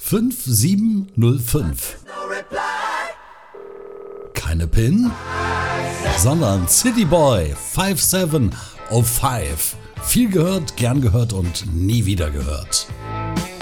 5705. Keine PIN, sondern Cityboy 5705. Viel gehört, gern gehört und nie wieder gehört.